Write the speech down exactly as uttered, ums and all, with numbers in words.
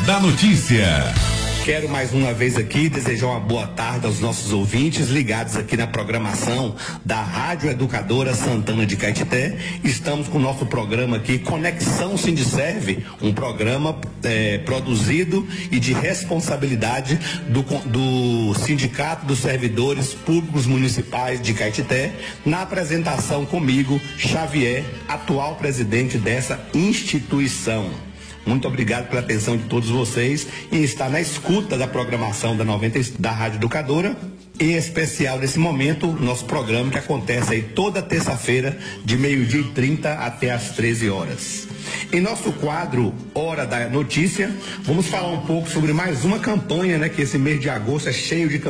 da Notícia. Quero mais uma vez aqui desejar uma boa tarde aos nossos ouvintes ligados aqui na programação da Rádio Educadora Santana de Caetité. Estamos com o nosso programa aqui, Conexão Sindiserve, um programa é, produzido e de responsabilidade do, do Sindicato dos Servidores Públicos Municipais de Caetité, na apresentação comigo, Xavier, atual presidente dessa instituição. Muito obrigado pela atenção de todos vocês e estar na escuta da programação da, noventa, da Rádio Educadora, em especial nesse momento, nosso programa que acontece aí toda terça-feira, de meio-dia e trinta até às treze horas. Em nosso quadro Hora da Notícia, vamos falar um pouco sobre mais uma campanha, né? Que esse mês de agosto é cheio de campanhas.